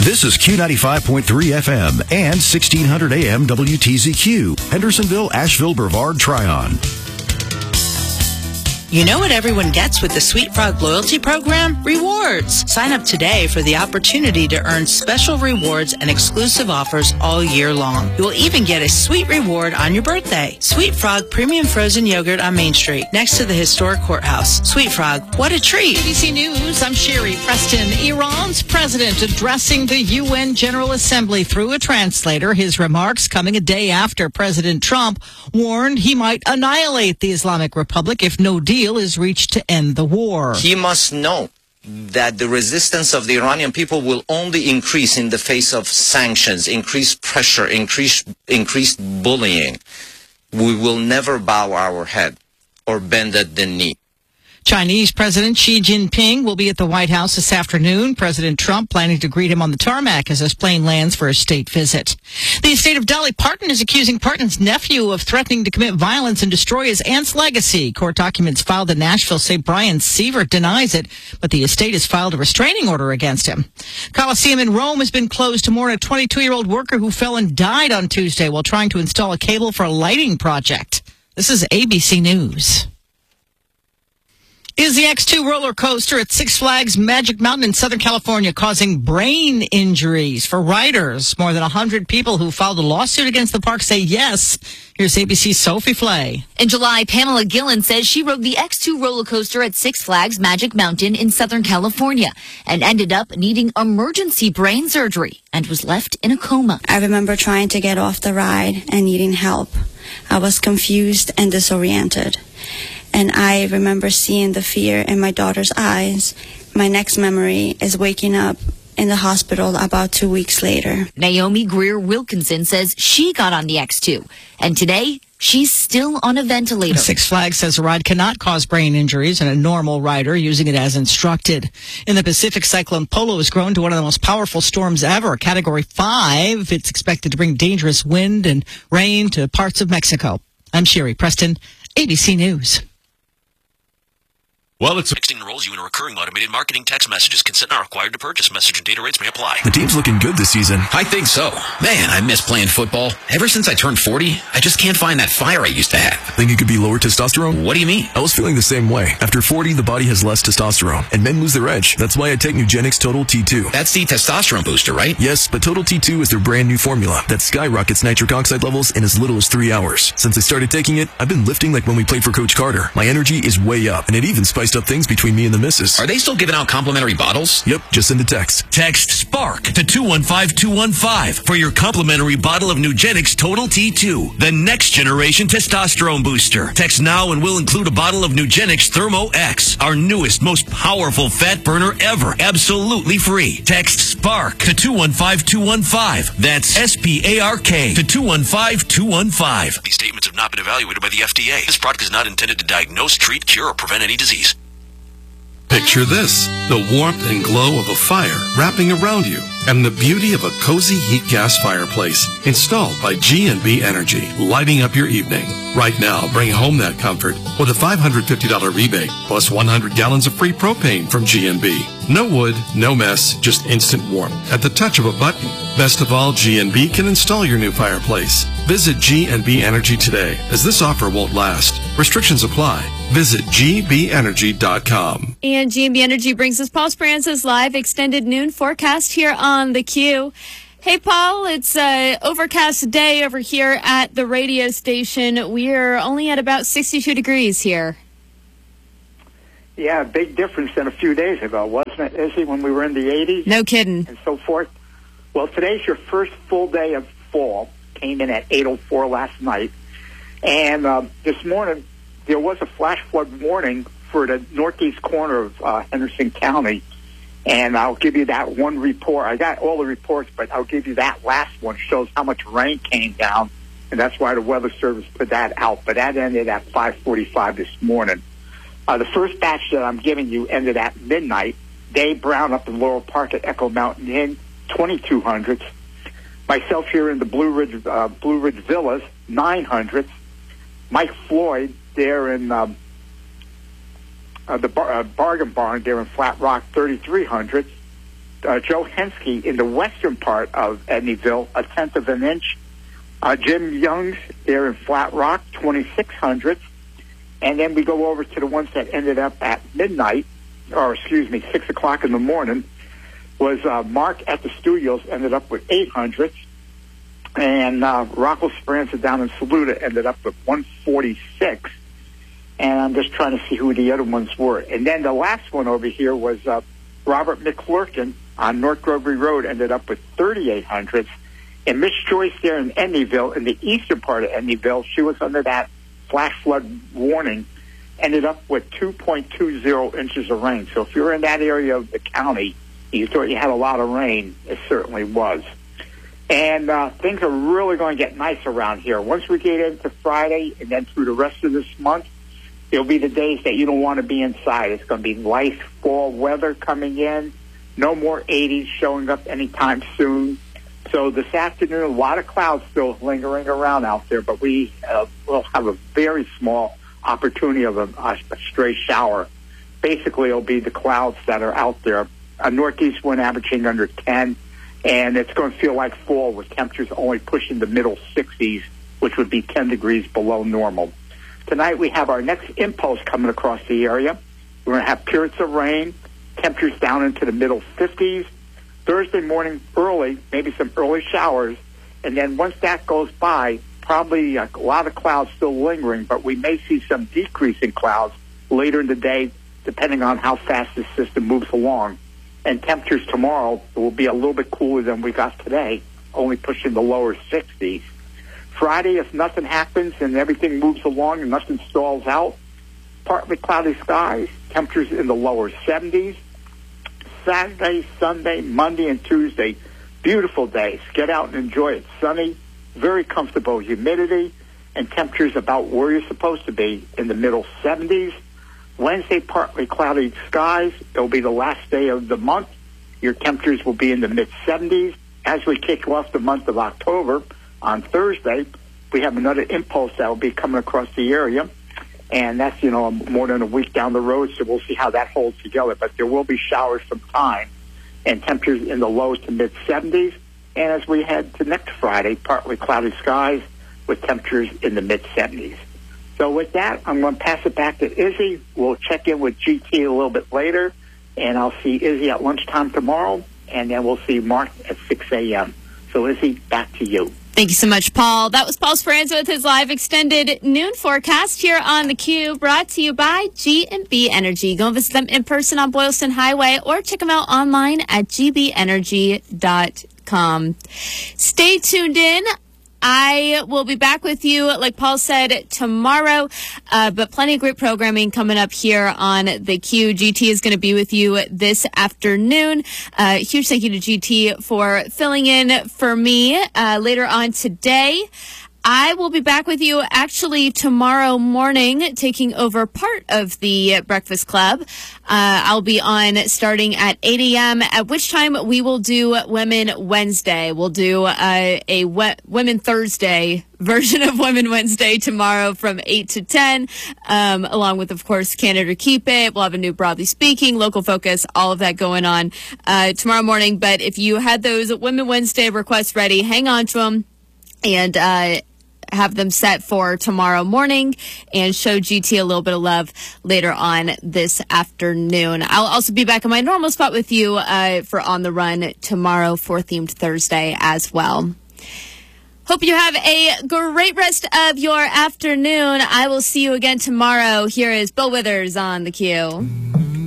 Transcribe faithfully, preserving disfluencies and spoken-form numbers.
This is Q ninety-five point three F M and sixteen hundred A M W T Z Q, Hendersonville, Asheville, Brevard, Tryon. You know what everyone gets with the Sweet Frog Loyalty Program? Rewards. Sign up today for the opportunity to earn special rewards and exclusive offers all year long. You will even get a sweet reward on your birthday. Sweet Frog Premium Frozen Yogurt on Main Street, next to the historic courthouse. Sweet Frog, what a treat. A B C News, I'm Sherry Preston. Iran's president addressing the U N General Assembly through a translator. His remarks coming a day after President Trump warned he might annihilate the Islamic Republic if no deal is reached to end the war. He must know that the resistance of the Iranian people will only increase in the face of sanctions, increased pressure, increased, increased bullying. We will never bow our head or bend at the knee. Chinese President Xi Jinping will be at the White House this afternoon. President Trump planning to greet him on the tarmac as his plane lands for a state visit. The estate of Dolly Parton is accusing Parton's nephew of threatening to commit violence and destroy his aunt's legacy. Court documents filed in Nashville say Brian Sievert denies it, but the estate has filed a restraining order against him. Coliseum in Rome has been closed to mourn a twenty-two-year-old worker who fell and died on Tuesday while trying to install a cable for a lighting project. This is A B C News. Is the X two roller coaster at Six Flags Magic Mountain in Southern California causing brain injuries for riders? More than one hundred people who filed a lawsuit against the park say yes. Here's A B C's Sophie Flay. In July, Pamela Gillen says she rode the X two roller coaster at Six Flags Magic Mountain in Southern California and ended up needing emergency brain surgery and was left in a coma. I remember trying to get off the ride and needing help. I was confused and disoriented. And I remember seeing the fear in my daughter's eyes. My next memory is waking up in the hospital about two weeks later. Naomi Greer Wilkinson says she got on the X two, and today she's still on a ventilator. Six Flags says the ride cannot cause brain injuries in a normal rider using it as instructed. In the Pacific, Cyclone Polo has grown to one of the most powerful storms ever, Category five. It's expected to bring dangerous wind and rain to parts of Mexico. I'm Sherry Preston, A B C News. Well, it's texting enrolls you in a recurring automated marketing text messages. Consent not required to purchase. Message and data rates may apply. The team's looking good this season. I think so. Man, I miss playing football. Ever since I turned forty, I just can't find that fire I used to have. Think it could be lower testosterone? What do you mean? I was feeling the same way. After forty, the body has less testosterone, and men lose their edge. That's why I take Nugenix Total T two. That's the testosterone booster, right? Yes, but Total T two is their brand new formula that skyrockets nitric oxide levels in as little as three hours. Since I started taking it, I've been lifting like when we played for Coach Carter. My energy is way up, and it even spiced up things between me and the missus. Are they still giving out complimentary bottles? Yep, just send a text. Text SPARK to two one five two one five for your complimentary bottle of Nugenix Total T two, the next generation testosterone booster. Text now and we'll include a bottle of Nugenix Thermo X, our newest, most powerful fat burner ever, absolutely free. Text SPARK to two one five two one five. That's S P A R K to two one five two one five. These statements have not been evaluated by the F D A. This product is not intended to diagnose, treat, cure, or prevent any disease. Picture this, the warmth and glow of a fire wrapping around you and the beauty of a cozy heat gas fireplace installed by G and B Energy, lighting up your evening. Right now, bring home that comfort with a five hundred fifty dollars rebate plus one hundred gallons of free propane from G and B. No wood, no mess, just instant warmth at the touch of a button. Best of all, G and B can install your new fireplace. Visit G and B Energy today, as this offer won't last. Restrictions apply. Visit G B energy dot com. And G and B Energy brings us Paul Speranza's live extended noon forecast here on the Q. Hey, Paul, it's an overcast day over here at the radio station. We're only at about sixty-two degrees here. Yeah, big difference than a few days ago, wasn't it, Izzy, when we were in the eighties? No kidding. And so forth. Well, today's your first full day of fall. Came in at eight oh four last night. And uh, this morning, there was a flash flood warning for the northeast corner of uh, Henderson County. And I'll give you that one report. I got all the reports, but I'll give you that last one. It shows how much rain came down, and that's why the Weather Service put that out. But that ended at five forty-five this morning. Uh, the first batch that I'm giving you ended at midnight. Dave Brown up in Laurel Park at Echo Mountain Inn, twenty-two hundredths. Myself here in the Blue Ridge, uh, Blue Ridge Villas, nine hundredths. Mike Floyd there in um, uh, the bar, uh, Bargain Barn there in Flat Rock, thirty-three hundredths. uh, Joe Henske in the western part of Edneyville, a tenth of an inch. Uh, Jim Young's there in Flat Rock, twenty-six hundredths. And then we go over to the ones that ended up at midnight, or excuse me, six o'clock in the morning, was uh, Mark at the Studios ended up with eight hundredths. And uh, Rocco Speranza down in Saluda ended up with one forty-six. And I'm just trying to see who the other ones were. And then the last one over here was uh, Robert McClurkin on North Grovery Road ended up with thirty-eight hundredths. And Miss Joyce there in Edneyville, in the eastern part of Edneyville, she was under that flash flood warning, ended up with two point two zero inches of rain. So if you're in that area of the county, you thought you had a lot of rain, it certainly was. And uh, things are really going to get nice around here. Once we get into Friday and then through the rest of this month, it'll be the days that you don't want to be inside. It's going to be nice fall weather coming in. No more eighties showing up anytime soon. So this afternoon, a lot of clouds still lingering around out there, but we uh, will have a very small opportunity of a, a stray shower. Basically, it'll be the clouds that are out there. A northeast wind averaging under ten, and it's going to feel like fall with temperatures only pushing the middle sixties, which would be ten degrees below normal. Tonight, we have our next impulse coming across the area. We're going to have periods of rain, temperatures down into the middle fifties. Thursday morning early, maybe some early showers, and then once that goes by, probably a lot of clouds still lingering, but we may see some decrease in clouds later in the day, depending on how fast this system moves along. And temperatures tomorrow will be a little bit cooler than we got today, only pushing the lower sixties. Friday, if nothing happens and everything moves along and nothing stalls out, partly cloudy skies, temperatures in the lower seventies. Saturday, Sunday, Monday, and Tuesday, beautiful days. Get out and enjoy it. Sunny, very comfortable humidity, and temperatures about where you're supposed to be in the middle seventies. Wednesday, partly cloudy skies. It'll be the last day of the month. Your temperatures will be in the mid-seventies. As we kick off the month of October, on Thursday, we have another impulse that will be coming across the area. And that's, you know, more than a week down the road, so we'll see how that holds together. But there will be showers from time and temperatures in the lows to mid-seventies. And as we head to next Friday, partly cloudy skies with temperatures in the mid-seventies. So with that, I'm going to pass it back to Izzy. We'll check in with G T a little bit later, and I'll see Izzy at lunchtime tomorrow, and then we'll see Mark at six a.m. So, Izzy, back to you. Thank you so much, Paul. That was Paul Speranza with his live extended noon forecast here on the Q, brought to you by G and B Energy. Go and visit them in person on Boylston Highway or check them out online at g b energy dot com. Stay tuned in. I will be back with you, like Paul said, tomorrow, uh, but plenty of great programming coming up here on the Q. G T is going to be with you this afternoon. Uh, huge thank you to G T for filling in for me uh, later on today. I will be back with you actually tomorrow morning, taking over part of the Breakfast Club. Uh, I'll be on starting at eight a.m., at which time we will do Women Wednesday. We'll do uh, a we- Women Thursday version of Women Wednesday tomorrow from eight to ten, um, along with, of course, Canada Keep It. We'll have a new Broadly Speaking, Local Focus, all of that going on uh, tomorrow morning. But if you had those Women Wednesday requests ready, hang on to them and uh have them set for tomorrow morning and show G T a little bit of love later on this afternoon. I'll also be back in my normal spot with you uh, for On the Run tomorrow for Themed Thursday as well. Hope you have a great rest of your afternoon. I will see you again tomorrow. Here is Bill Withers on the Q.